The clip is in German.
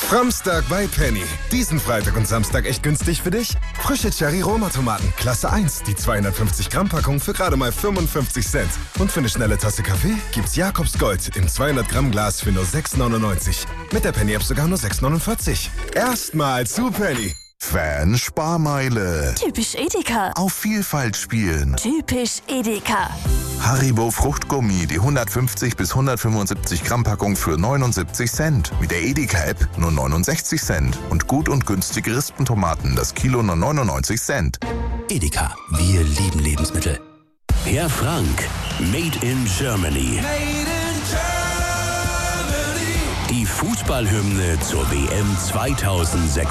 Framstag bei Penny. Diesen Freitag und Samstag echt günstig für dich? Frische Cherry-Roma-Tomaten, Klasse 1, die 250-Gramm-Packung für gerade mal 55 Cent. Und für eine schnelle Tasse Kaffee gibt's Jakobs Gold im 200-Gramm-Glas für nur 6,99. Mit der Penny-App sogar nur 6,49. Erstmal zu Penny. Fan-Sparmeile. Typisch Edeka. Auf Vielfalt spielen. Typisch Edeka. Haribo Fruchtgummi, die 150 bis 175 Gramm Packung für 79 Cent. Mit der Edeka-App nur 69 Cent. Und gut und günstige Rispentomaten, das Kilo nur 99 Cent. Edeka, wir lieben Lebensmittel. Herr Frank, Made in Germany. Die Fußballhymne zur WM 2006.